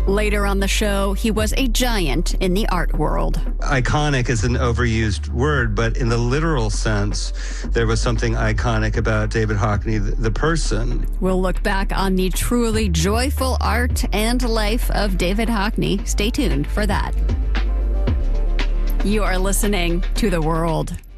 Later on the show, he was a giant in the art world. Iconic is an overused word, but in the literal sense, there was something iconic about David Hockney, the person. We'll look back on the truly joyful art and life of David Hockney. Stay tuned for that. You are listening to The World.